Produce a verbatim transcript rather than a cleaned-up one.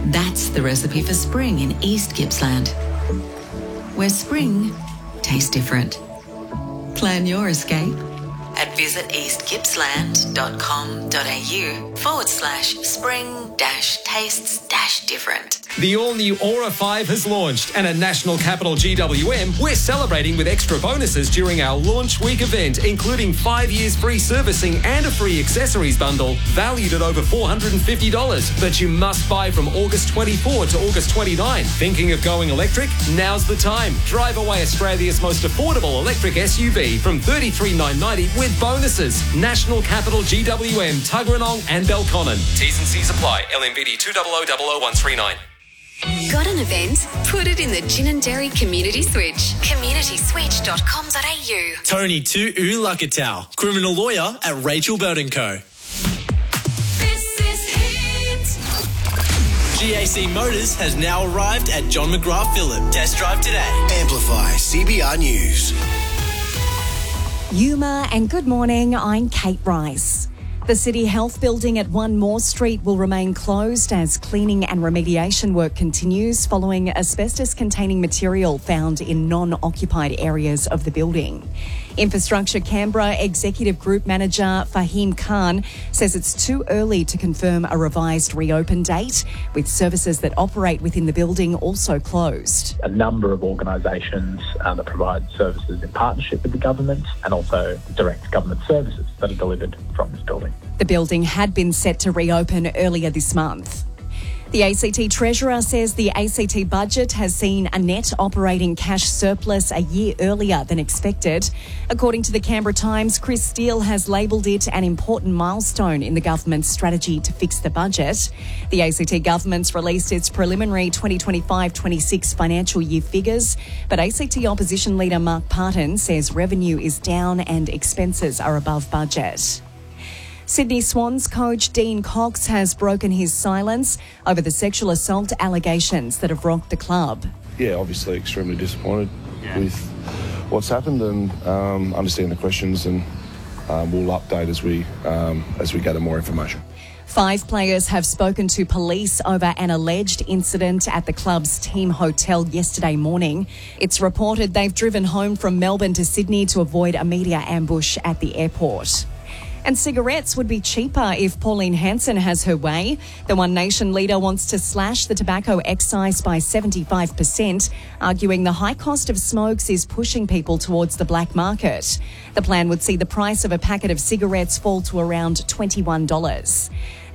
That's the recipe for spring in East Gippsland, where spring tastes different. Plan your escape at visit eastgippsland.com.au forward slash spring dash tastes dash different. The all-new Aura five has launched, and at National Capital G W M, we're celebrating with extra bonuses during our launch week event, including five years free servicing and a free accessories bundle valued at over four hundred fifty dollars that you must buy from August twenty-fourth to August twenty-ninth. Thinking of going electric? Now's the time. Drive away Australia's most affordable electric S U V from thirty-three thousand nine hundred ninety dollars with bonuses. National Capital G W M, Tuggeranong and Belconnen. T's and C's apply. L M V D two zero zero zero zero one three nine. Got an event? Put it in the Gin and Dairy Community Switch. community switch dot com dot a u. Tony Tu Ulakatau, criminal lawyer at Rachel Bird and Co. This is Hit. G A C Motors has now arrived at John McGrath Phillip. Test drive today. Amplify C B R News. Yuma and good morning, I'm Kate Rice. The City Health Building at One Moore Street will remain closed as cleaning and remediation work continues following asbestos-containing material found in non-occupied areas of the building. Infrastructure Canberra Executive Group Manager Fahim Khan says it's too early to confirm a revised reopen date, with services that operate within the building also closed. A number of organisations uh, that provide services in partnership with the government and also direct government services that are delivered from this building. The building had been set to reopen earlier this month. The A C T Treasurer says the A C T budget has seen a net operating cash surplus a year earlier than expected. According to the Canberra Times, Chris Steele has labelled it an important milestone in the government's strategy to fix the budget. The A C T government's released its preliminary twenty twenty-five twenty-six financial year figures, but A C T opposition leader Mark Parton says revenue is down and expenses are above budget. Sydney Swans coach Dean Cox has broken his silence over the sexual assault allegations that have rocked the club. Yeah, obviously extremely disappointed yeah. with what's happened, and um, understand the questions, and um, we'll update as we um, as we gather more information. Five players have spoken to police over an alleged incident at the club's team hotel yesterday morning. It's reported they've driven home from Melbourne to Sydney to avoid a media ambush at the airport. And cigarettes would be cheaper if Pauline Hanson has her way. The One Nation leader wants to slash the tobacco excise by seventy-five percent, arguing the high cost of smokes is pushing people towards the black market. The plan would see the price of a packet of cigarettes fall to around twenty-one dollars.